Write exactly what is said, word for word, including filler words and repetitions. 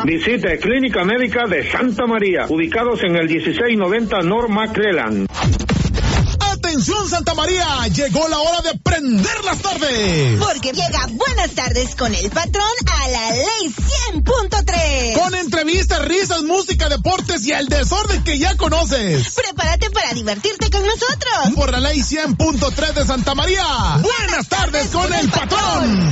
Visite Clínica Médica de Santa María, ubicados en el dieciséis noventa North McClellan. Atención Santa María, llegó la hora de prender las tardes. Porque llega Buenas Tardes con el patrón a la ley cien punto tres. Con entrevistas, risas, música, deportes y el desorden que ya conoces. Prepárate para divertirte con nosotros. Por la ley cien punto tres de Santa María. Buenas, Buenas tardes, tardes con, con el patrón. patrón.